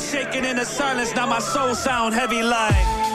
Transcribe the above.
Shaking in the silence, now my soul sound heavy like